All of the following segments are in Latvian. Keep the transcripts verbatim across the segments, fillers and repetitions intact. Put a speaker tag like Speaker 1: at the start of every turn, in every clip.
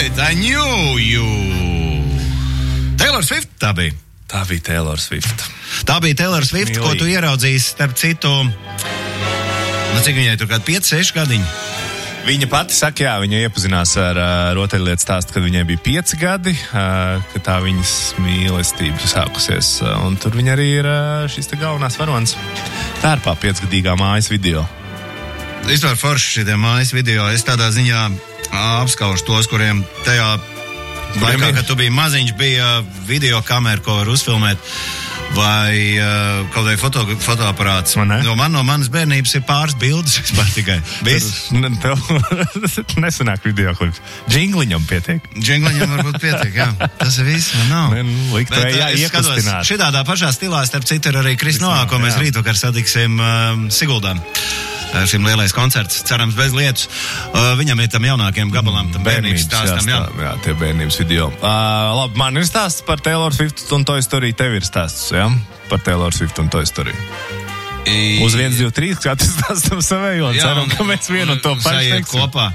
Speaker 1: it, I knew you. Taylor Swift tā bija.
Speaker 2: Tā bija Taylor Swift.
Speaker 1: Tā bija Taylor Swift,
Speaker 2: Milīgi.
Speaker 1: ko tu ieraudzīsi, starp citu, nu cik viņai tur kādi pieci, seši gadiņi?
Speaker 2: Viņa pati saka, jā, viņa iepazinās ar uh, rotaļlietu stāstu, kad viņai bija pieci gadi, uh, kad tā viņas mīlestība sākusies. Uh, un tur viņa arī ir uh, šis te galvenās varonis tērpā piecgadīgā mājas video.
Speaker 1: Vispār forši šitie mājas video. Es tādā ziņā apskaužu tos, kuriem tajā laikā, kad tu biji maziņš, bija video kamera, ko var uzfilmēt, vai uh, kaut vai foto, fotoaparāts.
Speaker 2: Man,
Speaker 1: no, man, no manas bērnības ir pāris bildes vispār tikai. Viss.
Speaker 2: Tev nesanāk video klips. Džingliņam pietiek.
Speaker 1: Džingliņam varbūt pietiek, jā. Tas ir viss, man nav.
Speaker 2: Ne, nu, likt,
Speaker 1: Bet,
Speaker 2: jā,
Speaker 1: es skatos, šitādā pašā stilā, starp citu, ir arī Kris Noā, ko mēs rītvakar satiksim uh, Siguldā. Šim lielais koncerts, cerams, bez lietus. Uh, viņam ir tam jaunākiem gabalam, tam bērnības stāstam, jā.
Speaker 2: Jā, tie bērnības video. Uh, labi, man ir stāsts par Taylor Swift un Toy Story. Tev ir stāsts, jā? Par Taylor Swift un Toy Story. I... Uz viens, divi, trīs, katrs stāstam savējo. Ceram, ka mēs vienu un to pašu
Speaker 1: kopā.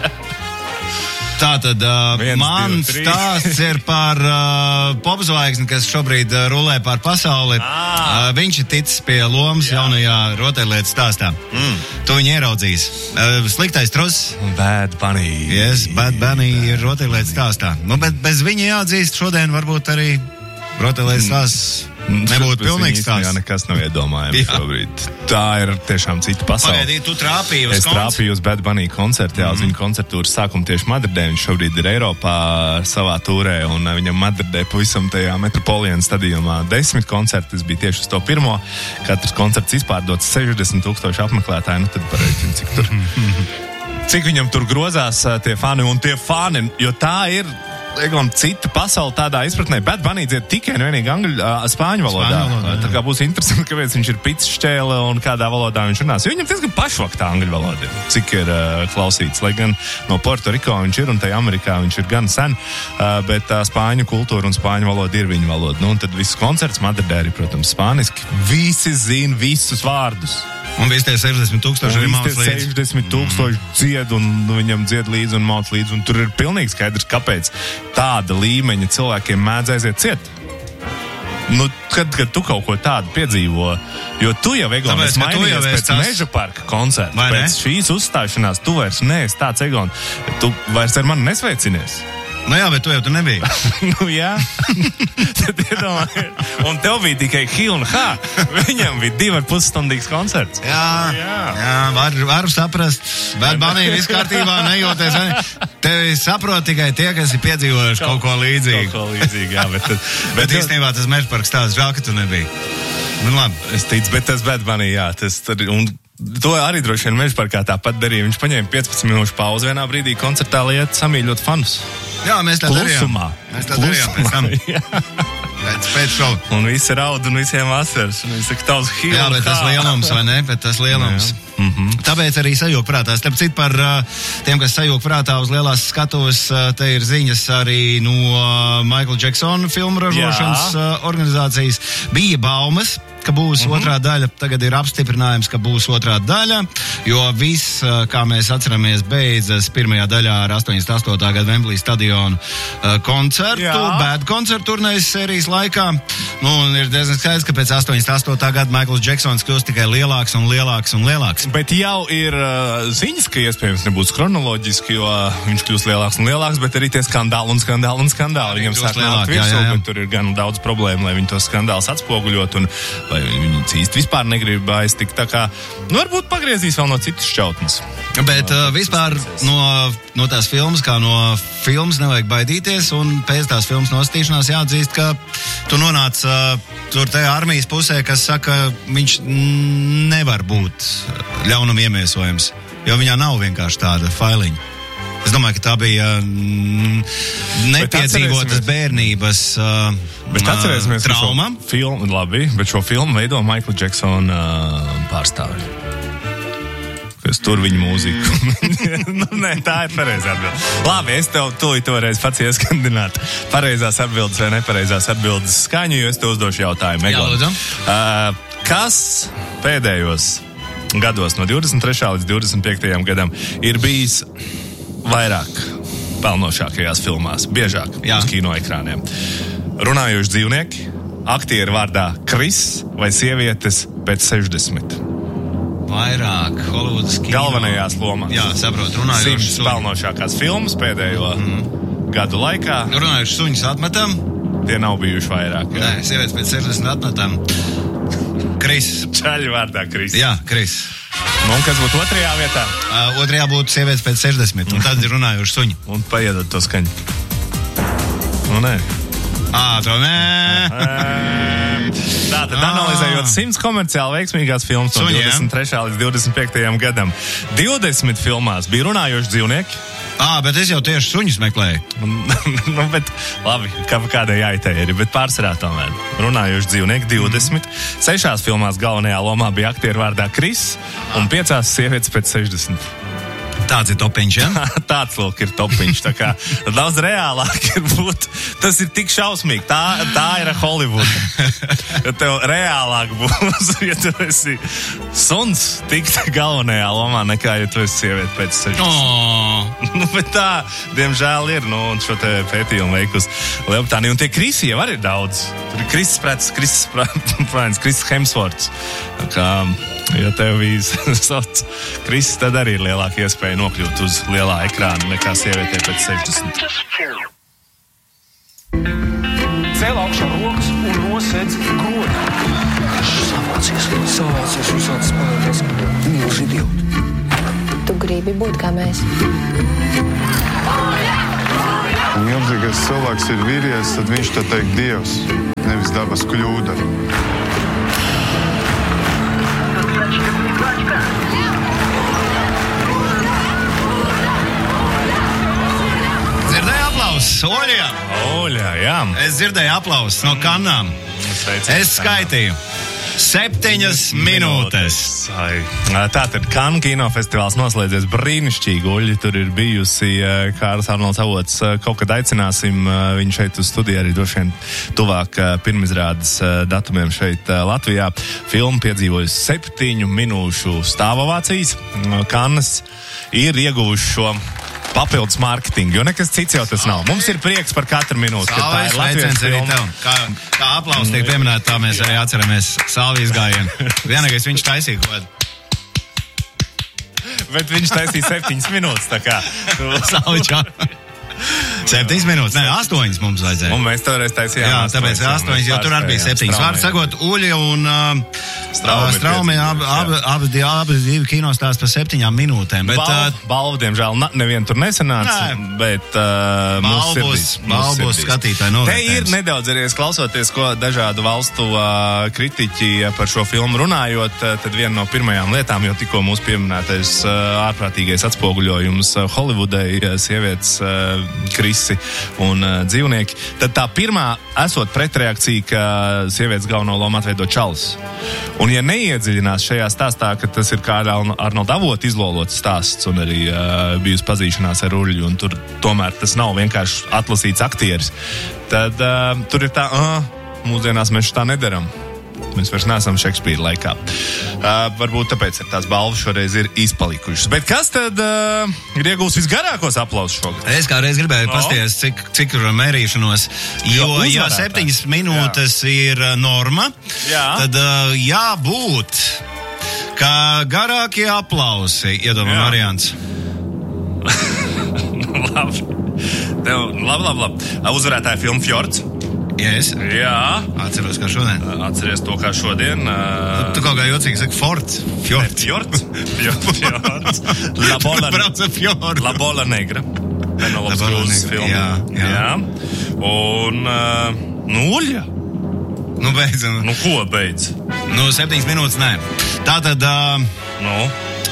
Speaker 1: Tātad, uh, viens, man divi, stāsts ir par uh, popzvaigzni, kas šobrīd uh, rulē pār pasauli. Ah. Uh, viņš ir ticis pie lomas Jā. jaunajā rotaļlietu stāstā. Mm. Tu viņu ieraudzīs. Uh, sliktais truss.
Speaker 2: Bad Bunny.
Speaker 1: Yes, Bad Bunny ir rotaļlietu stāstā. Nu, bet bez viņa jāatzīst, šodien varbūt arī rotaļlietu stāsts. Nebūtu pilnīgs tās.
Speaker 2: Jā, nekas nav iedomājams šobrīd. Tā ir tiešām cita pasaule.
Speaker 1: Pagaidī, tu trāpīji uz
Speaker 2: es koncertu. Es trāpīju uz Bad Bunny koncertu, jā, uz mm. viņa koncertūras sākumu tieši Madridē. Viņš šobrīd ir Eiropā savā tūrē, un viņam Madridē pavisam tajā Metropolitan stadionā desmit koncerti. Tas bija tieši uz to pirmo. Katrs koncerts izpārdots sešdesmit tūkstoši apmeklētāji. Nu tad pareiķini, cik tur. Cik viņam tur grozās tie fani, un tie fani, jo tā ir Egon, cita pasaule tādā izpratnē. Bad Bunny dzied tikai un vienīgi angļu, spāņu valodā. Spāņu valodā tā kā būs interesanti, kāpēc viņš ir pits šķēle un kādā valodā viņš runās. Jo viņam diezgan pašvaktā angļu valoda, cik ir uh, klausīts. Lai gan no Puerto Rico viņš ir un tajā Amerikā viņš ir gan sen, uh, bet uh, spāņu kultūra un spāņu valoda ir viņa valoda. Nu, un tad viss koncerts Madridē arī, protams, spāniski. Visi zina visus vārdus.
Speaker 1: Un visi tie sešdesmit tūkstoši arī māc līdzi.
Speaker 2: sešdesmit tūkstoši mm. dzied un viņam dzied līdzi un māc līdzi. Un tur ir pilnīgi skaidrs, kāpēc tāda līmeņa cilvēkiem mēdz aiziet ciet. Nu, kad, kad tu kaut ko tādu piedzīvo, jo tu jau, Egon, esi mainījies pēc tās... Meža parka koncerta, pēc šīs uzstāšanās, tu vairs neesi tāds, Egon, tu vairs ar mani nesveicinies.
Speaker 1: Nu jā, bet tu jau tu nebija.
Speaker 2: nu jā. Tad iedomāji. Un tev bija tikai hi un ha. Viņam bija divi ar pusstundīgs koncerts.
Speaker 1: Jā, jā, jā var, varu saprast. Bad Bunny viss kārtībā, nejūties. Tevi saprot tikai tie, kas ir piedzīvojuši kaut, kaut ko līdzīgu.
Speaker 2: Kaut ko līdzīgu, jā. Bet, tad,
Speaker 1: bet, bet īstenībā tas Meža parks tāds, žēl, ka tu nebija. Nu labi.
Speaker 2: Es ticu, bet tas Bad Bunny, jā. Tas, tad, un, to arī droši vien Meža parkā tāpat darīja. Viņš paņēma piecpadsmit minūšu pauzi vienā brīdī koncertā, lai iet samīļot fanus.
Speaker 1: Jā, mēs tā
Speaker 2: Klusumā.
Speaker 1: darījām. Mēs tā darījām pēc tam. Pēc, pēc šovu.
Speaker 2: Un visi raud un visiem asars. Un visi saka, tavs hi.
Speaker 1: Jā, bet tas lielums, vai ne? Bet tas lielums.
Speaker 2: Mm-hmm.
Speaker 1: Tāpēc arī sajūg prātā. Starp citu par uh, tiem, kas sajūg prātā uz lielās skatuves, uh, te ir ziņas arī no uh, Michael Jacksona filmu ražošanas uh, organizācijas. Bija baumas, ka būs mm-hmm. otrā daļa. Tagad ir apstiprinājums, ka būs otrā daļa, jo viss, uh, kā mēs atceramies, beidzas pirmajā daļā ar astoņdesmit astotā gada Wembley stadionu uh, koncertu, Jā. Bad koncertu turnējas sērijas laikā. Nu, un ir diezgan skaidrs, ka pēc astoņdesmit astotā gada Michaels Jacksons kļūst tikai lielāks un lielāks un lielāks.
Speaker 2: Bet jau ir uh, ziņas, ka iespējams nebūs kronoloģiski, jo viņš kļūst lielāks un lielāks, bet arī tie skandāli un skandāli un skandāli. Viņam sāk nākt virsū, bet tur ir gan daudz problēmu, lai viņi tos skandālus atspoguļot, un lai viņi īsti vispār negrib aiztikt. Tā kā, nu, varbūt pagriezīs vēl no citas šķautnes.
Speaker 1: Bet uh, vispār no, no tās filmas, kā no filmas nevajag baidīties, un pēc tās filmas nostīšanās jāatzīst, ka tu nonāc uh, tur tajā armijas pusē, kas saka, viņš nevar būt ļaunam iemiesojums, jo viņā nav vienkārši tāda failiņa. Es domāju, ka tā bija mm, nepiedzīvotas bērnības uh, uh, trauma.
Speaker 2: Filmu, labi, bet šo filmu veido Michael Jacksona uh, pārstāvi. Es tur viņu mūziku. nu, nē, tā ir pareizā atbilde. Labi, es tev tūlīt to varēs pats ieskandināt. Pareizās atbildes vai nepareizās atbildes skaņu, jo es tev uzdošu jautājumu.
Speaker 1: Jā, lūdzu.
Speaker 2: Uh, kas pēdējos gados no divdesmit trešā līdz divdesmit piektajam gadam ir bijis vairāk pelnošākajās filmās, biežāk
Speaker 1: Jā.
Speaker 2: uz kino ekrāniem. Runājoši dzīvnieki, aktieri vārdā Kris vai sievietes pēc sešdesmit.
Speaker 1: Vairāk Holivudas kino.
Speaker 2: Galvenajās lomās.
Speaker 1: Jā, saprotu, runājoši
Speaker 2: Simts pelnošākās filmas pēdējo mm. gadu laikā.
Speaker 1: Runājoši suņus atmetam.
Speaker 2: Tie nav bijuši vairāk. Jā.
Speaker 1: Nē, sievietes pēc sešdesmit atmetam. Kris.
Speaker 2: Čaļu vārdā Kris.
Speaker 1: Jā, Kris.
Speaker 2: Nu, un kas būtu otrajā vietā?
Speaker 1: Uh, otrajā būtu sievietes pēc sešdesmit, un tad ir runājoši suņi.
Speaker 2: Un paiedat to skaņu. Nu, nē.
Speaker 1: Ā, to nē.
Speaker 2: Tā, tad analizējot simts komerciāli veiksmīgās filmas no
Speaker 1: Suņiem.
Speaker 2: divdesmit trešā līdz divdesmit piektajam gadam. divdesmit filmās bija runājoši dzīvnieki.
Speaker 1: Ā, bet es jau tieši suņus meklēju.
Speaker 2: Nu, bet labi, kā kādai jāitēri, bet pārsvarā tomēr. Runājoši dzīvnieki divdesmit. Mm. Sešās filmās galvenajā lomā bija aktieri vārdā Kris un piecās sievietes pēc sešdesmit.
Speaker 1: Tāds ir topiņš, ja?
Speaker 2: Tāds lūk ir topiņš. Tā kā daudz reālāk ir būt. Tas ir tik šausmīgi. Tā, tā ir Holivuda. Ja tev reālāk būs, ja tu esi suns tikt galvenajā lomā nekā, ja tu esi sieviete pēc sešdesmit.
Speaker 1: Oh.
Speaker 2: Nu, bet tā, diemžēl ir, nu, un šo te pētījumu veikus Lielbritānija. Un tie Krisi jau arī ir daudz. Tur ir Kristis Prats, Kristis Prats, Kristis Hemsvorts. Tā kā, ja tev bija sauc Kristis, tad arī ir lielāka iespēja nokļūt uz lielā ekrāna nekā sievietē pēc sešdesmit.
Speaker 3: Cēl augšā rokas un nosēdz grodu. Savācies, savācies, jūs sāc spēlēties. Milži idioti.
Speaker 4: Tu gribi būt kā mēs.
Speaker 5: Ja milzīgais cilvēks ir vīrietis, tad viņš tā teikt Dievs, nevis dabas kļūda.
Speaker 1: Dzirdēju aplausus, Oļā.
Speaker 2: Oļā, jā.
Speaker 1: Es dzirdēju aplausus no Kannām. Es skaitīju. Septiņas minūtes.
Speaker 2: Tātad Kannu kinofestivāls noslēdzies brīnišķīgi. Uļi tur ir bijusi. Kārlis Arnolds Avots kaut kad aicināsim viņu šeit uz studiju arī droši vien tuvāk pirmizrādes datumiem šeit Latvijā. Filma piedzīvojusi septiņu minūšu stāvovācijas. Kannas ir ieguvuši šo papildus mārketingu, jo nekas cits jau tas nav. Mums ir prieks par katru minūti, ka tā ir Latvijas filma.
Speaker 1: Kā, kā aplausi tiek pieminēta, tā mēs arī atceramies Salvijas gājienu. Vienīgais viņš taisīja kaut kādu.
Speaker 2: Bet viņš taisīja septiņas minūtes, tā kā.
Speaker 1: Salvičā. Septiņas minūtes, ne, astoņas mums vajadzēja.
Speaker 2: Un mēs toreiz taisījām.
Speaker 1: Jā, tāpēc astoņas, jo tur arī bija septiņas. Vārds sakot, Uļi un uh, Straumi, abi ab, ab, ab, divi kinostāsti par septiņām minūtēm. Bet,
Speaker 2: Balva,
Speaker 1: uh,
Speaker 2: balva diemžēl, nevien tur nesanāca,
Speaker 1: nē.
Speaker 2: bet uh, mūsu sirdīs.
Speaker 1: Balvos skatītāji novērtējums.
Speaker 2: Te ir nedaudz arī klausoties, ko dažādu valstu uh, kritiķi par šo filmu runājot, uh, tad viena no pirmajām lietām, jo tikko mūsu pieminētais uh, ārprātīgais atspoguļojums uh, Holivudai, uh, sievietes uh, Krisi un uh, dzīvnieki, tad tā pirmā esot pretreakcija, ka sievietes galveno lomu atveido čalis. Un ja neiedziļinās šajā stāstā, ka tas ir kā Arnolda Avota izlolots stāsts un arī uh, bijusi pazīšanās ar Uļļu, un tur tomēr tas nav vienkārši atlasīts aktieris, tad uh, tur ir tā, uh, mūsdienās mēs tā nedaram. Mēs vairs neesam Šekspīra laikā. Uh, varbūt tāpēc tās balvas šoreiz ir izpalikušas. Bet kas tad uh, ir iegūs visgarākos aplausus šogad?
Speaker 1: Es kādreiz gribēju no. pasties, cik, cik ir mērīšanos, jo, ja septiņas minūtes jā. ir norma, jā. tad uh, jābūt, ka garākie aplausi, iedomā variants.
Speaker 2: labi. Tev, labi, labi, labi. Uzvarētāja filma Fjords.
Speaker 1: Yes.
Speaker 2: Jā.
Speaker 1: Atceros, kā šodien.
Speaker 2: Atceries to, kā šodien. Uh...
Speaker 1: Tu kaut kā jocīgi saki Forts. Fjords.
Speaker 2: Fjords. Fjords. La Bola, La Bola Negra. Penelope Cruz filma.
Speaker 1: Jā, jā.
Speaker 2: jā. Un uh, nu, Uļļa.
Speaker 1: Nu, beidz.
Speaker 2: Nu, ko beidz?
Speaker 1: Nu, septiņas minūtes, nē. Tātad... Uh...
Speaker 2: Nu...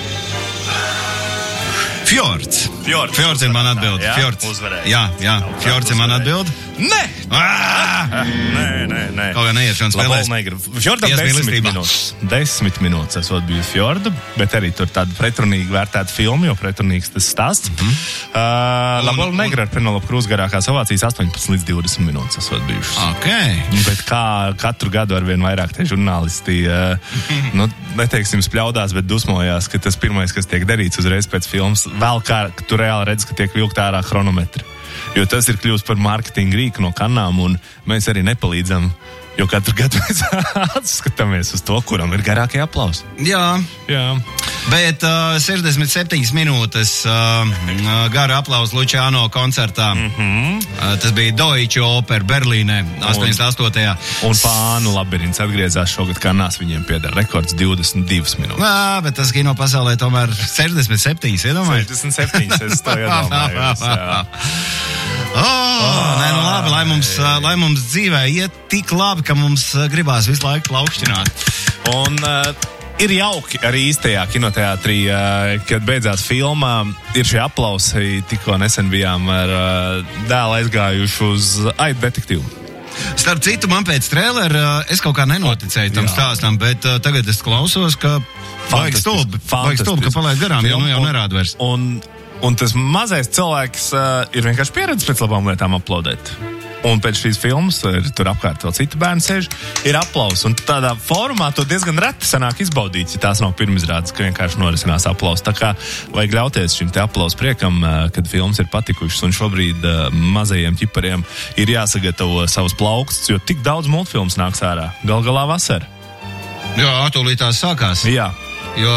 Speaker 1: Fjords.
Speaker 2: Fjords.
Speaker 1: Fjords ir man atbild.
Speaker 2: Jā,
Speaker 1: Fjords.
Speaker 2: Uzvarēja.
Speaker 1: Jā, jā. Fjords ir man atbild.
Speaker 2: Nē!
Speaker 1: Ah!
Speaker 2: Nē, nē, nē.
Speaker 1: Kaut kā neiešanas spēlēs.
Speaker 2: Fjordam desmit minūtes. Desmit minūtes esot bijusi Fjorda, bet arī tur tāda pretrunīgi vērtēta filma, jo pretrunīgs tas stāsts. Mm-hmm. Uh, La Bola Negra ar Penelope Cruz garākās ovācijas astoņpadsmit līdz divdesmit minūtes esot bijušas.
Speaker 1: Okay.
Speaker 2: Bet kā katru gadu arvien vairāk tie žurnālisti, uh, nu, neteiksim spļaudās, bet dusmojās, ka tas pirmais, kas tiek darīts uzreiz pēc filmas vēl kā, ka tu reāli redz, ka tiek vilkt ārā chronometri. Jo tas ir kļūst par mārketinga rīku no kanām, un mēs arī nepalīdzam. Jo katru gadu mēs atskatāmies uz to, kuram ir garākie aplausi.
Speaker 1: Jā,
Speaker 2: Jā.
Speaker 1: bet uh, sešdesmit septiņas minūtes uh, gara aplausa Luciano koncertā. Mm-hmm. Uh, tas bija Deutsche Oper Berlīnē, astoņdesmit astotajā
Speaker 2: Un Pānu labirints atgriezās šogad kanās, viņiem piedara rekords divdesmit divas minūtes.
Speaker 1: Jā, bet tas kino pasaulē tomēr sešdesmit septiņas, iedomājies?
Speaker 2: sešdesmit septiņas, es to iedomājos, jā.
Speaker 1: Oh, oh, nē, nu labi, lai mums, lai mums dzīvē iet tik labi, ka mums gribās visu laiku plaukšķināt.
Speaker 2: Un uh, ir jauki arī īstajā kinoteātrī, uh, kad beidzās filmā, ir šie aplausi, tikko nesen bijām ar uh, dēlu aizgājuši uz Aidu detektīvu.
Speaker 1: Starp citu, man pēc trēlera es kaut kā nenoticēju tam stāstam, bet uh, tagad es klausos, ka vajag stulbi, vajag stulbi, ka palaid garām, jo nu jau nerāda vairs.
Speaker 2: Un, un tas mazais cilvēks uh, ir vienkārši pieredzis pēc labām lietām aplaudēt. Un pēc šīs filmas, ir, tur apkārt vēl citi bērni sēž, ir aplausi. Un tādā formā to diezgan reti sanāk izbaudīt, ja tās nav pirmizrādes, ka vienkārši norisinās aplausi. Tā kā vajag ļauties šim te aplausu priekam, kad filmas ir patikušas. Un šobrīd uh, mazajiem ķipariem ir jāsagatavo savus plaukstus, jo tik daudz multfilmas nāks ārā. Gal galā vasara.
Speaker 1: Jā, tūlīt tās sākās.
Speaker 2: Jā.
Speaker 1: Jo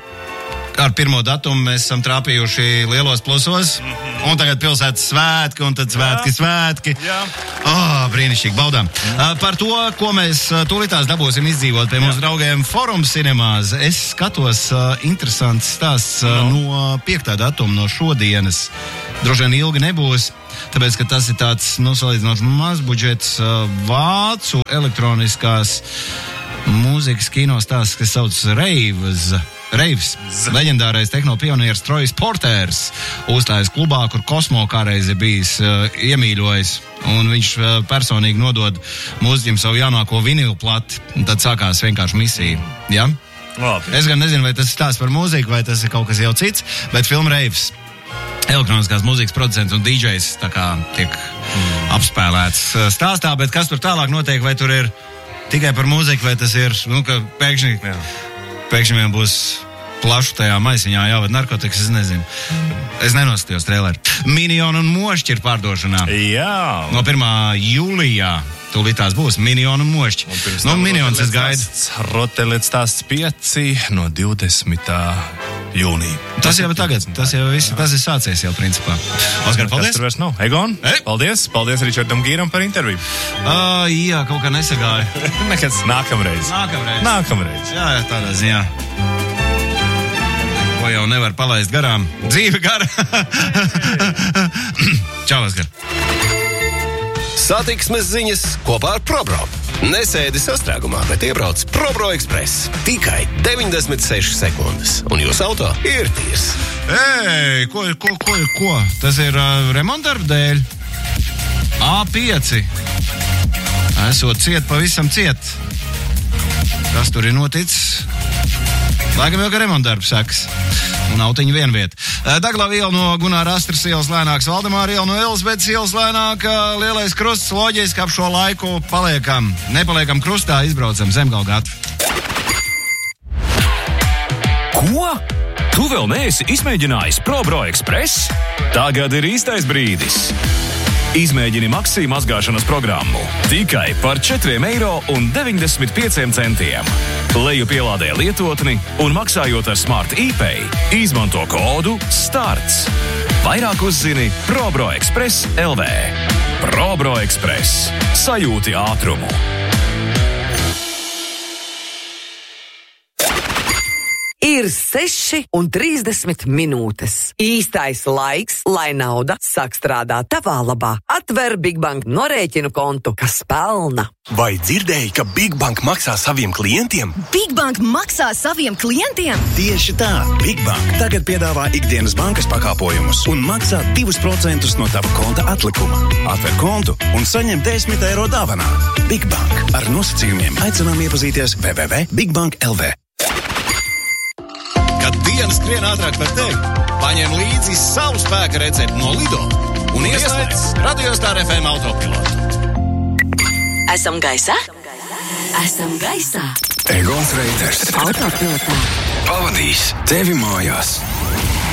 Speaker 1: ar pirmo datumu mēs esam trāpījuši lielos plusos, mm-hmm. un tagad pilsētas svētki, un tad svētki, Jā. svētki. Jā. Oh, brīnišķīgi, baudām. Mm. Uh, par to, ko mēs tūlītās dabūsim izdzīvot pie mūsu draugiem Forum Cinemās, es skatos uh, interesants stāsts uh, no. no piektā datuma, no šodienas. Droši vien ilgi nebūs, tāpēc, ka tas ir tāds, nu, salīdzinoši mazbudžets uh, vācu elektroniskās mūzikas kino stāsts, kas sauc Reivs. Reivs, leģendārais tehnopionieris Trojs Porters, uzstājas klubā, kur Kosmo kādreiz ir bijis uh, iemīļojis, un viņš uh, personīgi nodod mūziķim savu jaunāko vinilu plati, un tad sākās vienkārši misija. Ja?
Speaker 2: Labi.
Speaker 1: Es gan nezinu, vai tas ir stāsts par mūziku, vai tas ir kaut kas jau cits, bet filma Reivs, elektroniskās mūzikas producents un dīdžejs, tā kā tiek mm. apspēlēts stāstā, bet kas tur tālāk notiek, vai tur ir tikai par mūziku, vai tas ir, nu, ka pēkšņi... Jā. Pēkšņi vien būs plašu tajā maisiņā jāved narkotikas, es nezinu. Es nenoskatījos traileri. Minioni un mošķi ir pārdošanā.
Speaker 2: Jā.
Speaker 1: No pirmā jūlijā. Tūlīt tās būs Minioni un mošķi. Nu, Minions es gaidu.
Speaker 2: Rotelets stāsts pieci no divdesmitā jūnija.
Speaker 1: Tas jau ir tagad. Tas jau viss, tas ir sācies jau principā. Oskar, paldies.
Speaker 2: Kas tur vairs nav? Egon? E? Paldies. Paldies Ričardam Gīram par interviju.
Speaker 1: Uh, jā, kaut kā nesagāja.
Speaker 2: Nekad nākamreiz.
Speaker 1: Nākamreiz.
Speaker 2: Nākamreiz.
Speaker 1: Jā, jā, tādā ziņā. Ko jau nevar palaist garām. Dzīve gara. Čau, Oskar.
Speaker 6: Satiksmes ziņas kopā ar ProBro. Nesēdi sastrēgumā, bet iebrauc ProBro Express. Tikai deviņdesmit sešas sekundes, un jūsu auto ir tīrs.
Speaker 1: Ei, ko, ko, ko, ko? Tas ir uh, remontdarba dēļ? A pieci. Esot ciet, pavisam ciet. Kas tur ir noticis? Laikam jau, ka remontdarba seks. Un autiņa vienvieta. Daglava iela no Gunāra Astras ielas lēnāks, Valdemāra iela no Elizabetes ielas lēnāk, lielais krusts loģiski ap šo laiku paliekam. Nepaliekam krustā, izbraucam Zemgalgātu.
Speaker 7: Ko? Tu vēl neesi izmēģinājis ProBro Express? Tagad ir īstais brīdis. Izmēģini Maxi mazgāšanas programmu tikai par četriem eiro un deviņdesmit pieciem centiem. Leju pielādē lietotni un maksājot ar Smart ePay, izmanto kodu STARTS. Vairāk uzzini ProBro Express L V. ProBro Express. Sajūti ātrumu.
Speaker 8: Ir seši un trīsdesmit minūtes. Īstais laiks, lai nauda sāk strādāt tavā labā. Atver Big Bank norēķinu kontu, kas pelna.
Speaker 9: Vai dzirdēji, ka Big Bank maksā saviem klientiem?
Speaker 10: Big Bank maksā saviem klientiem?
Speaker 9: Tieši tā. Big Bank tagad piedāvā ikdienas bankas pakāpojumus un maksā divus procentus no tava konta atlikuma. Atver kontu un saņem desmit eiro dāvanā. Big Bank. Ar nosacījumiem aicinām iepazīties w w w punkt big bank punkt l v.
Speaker 1: Kad dienas skrien ātrāk par tevi, paņem līdzi savu spēka recepti no Lido un ieslēdz Radio Star F M autopilotu.
Speaker 8: Esam gaisā? Esam gaisā.
Speaker 9: Egons Reiters
Speaker 8: Autopilotā
Speaker 9: pavadīs tevi mājās.